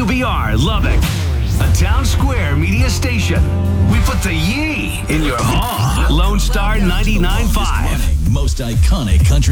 WBR Lubbock, a Town Square media station. We put the ye in your haw. Lone Star 99.5. Most iconic country